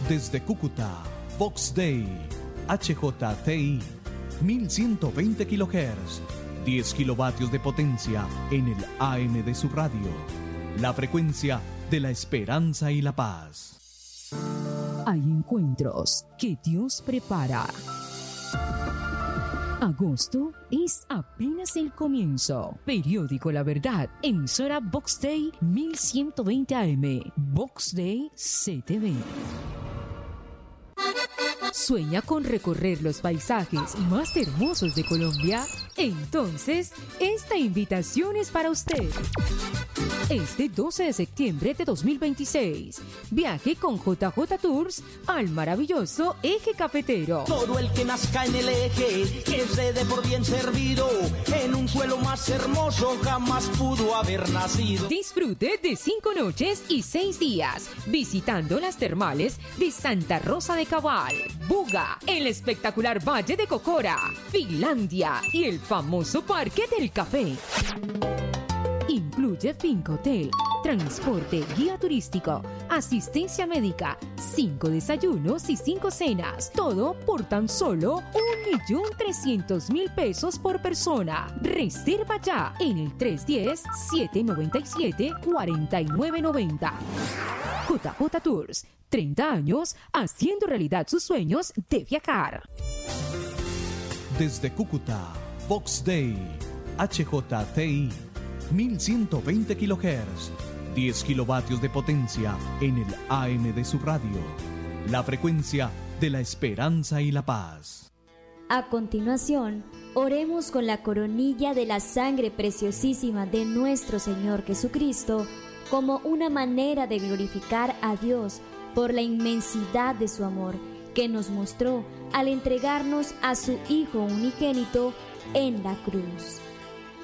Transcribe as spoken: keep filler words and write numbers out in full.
Desde Cúcuta, Vox Day, H J T I, mil ciento veinte kilohertz, diez kilovatios de potencia en el A M de su radio. La frecuencia de la esperanza y la paz. Hay encuentros que Dios prepara. Agosto es apenas el comienzo. Periódico La Verdad, emisora Vox Day mil ciento veinte A M, Vox Day C T V. ¿Sueña con recorrer los paisajes más hermosos de Colombia? Entonces, esta invitación es para usted. Este doce de septiembre de dos mil veintiséis, viaje con J J Tours al maravilloso Eje Cafetero. Todo el que nazca en el eje, que se dé por bien servido, en un suelo más hermoso jamás pudo haber nacido. Disfrute de cinco noches y seis días, visitando las termales de Santa Rosa de Cabal, Buga, el espectacular Valle de Cocora, Finlandia y el famoso Parque del Café. Incluye finca hotel, transporte, guía turístico, asistencia médica, cinco desayunos y cinco cenas. Todo por tan solo un millón trescientos mil pesos por persona. Reserva ya en el tres uno cero, siete nueve siete, cuatro nueve nueve cero. J J Tours, treinta años haciendo realidad sus sueños de viajar. Desde Cúcuta, Vox Day, H J T I, mil ciento veinte kilohertz, diez kilovatios de potencia en el A M de su radio. La frecuencia de la esperanza y la paz. A continuación, oremos con la coronilla de la sangre preciosísima de nuestro Señor Jesucristo como una manera de glorificar a Dios por la inmensidad de su amor que nos mostró al entregarnos a su Hijo unigénito en la cruz.